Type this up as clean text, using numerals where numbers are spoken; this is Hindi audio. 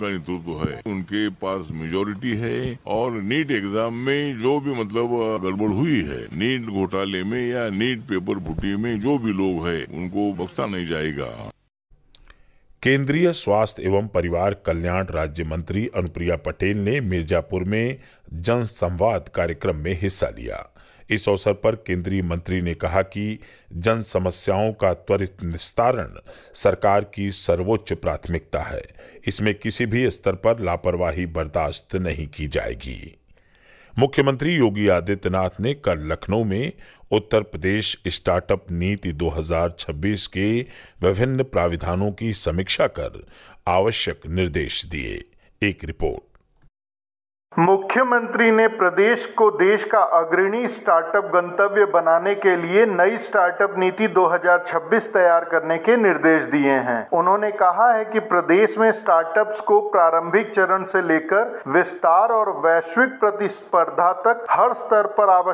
का नेतृत्व है, उनके पास मेजोरिटी है और नीट एग्जाम में जो भी मतलब गड़बड़ हुई है, नीट घोटाले में या नीट पेपर फुटी में जो भी लोग है उनको बख्शा नहीं जाएगा। केंद्रीय स्वास्थ्य एवं परिवार कल्याण राज्य मंत्री अनुप्रिया पटेल ने मिर्जापुर में जन संवाद कार्यक्रम में हिस्सा लिया। इस अवसर पर केंद्रीय मंत्री ने कहा कि जन समस्याओं का त्वरित निस्तारण सरकार की सर्वोच्च प्राथमिकता है। इसमें किसी भी स्तर पर लापरवाही बर्दाश्त नहीं की जाएगी। मुख्यमंत्री योगी आदित्यनाथ ने कल लखनऊ में उत्तर प्रदेश स्टार्टअप नीति 2026 के विभिन्न प्राविधानों की समीक्षा कर आवश्यक निर्देश दिए। एक रिपोर्ट। मुख्यमंत्री ने प्रदेश को देश का अग्रणी स्टार्टअप गंतव्य बनाने के लिए नई स्टार्टअप नीति 2026 तैयार करने के निर्देश दिए हैं। उन्होंने कहा है कि प्रदेश में स्टार्टअप्स को प्रारंभिक चरण से लेकर विस्तार और वैश्विक प्रतिस्पर्धा तक हर स्तर पर आवश्यक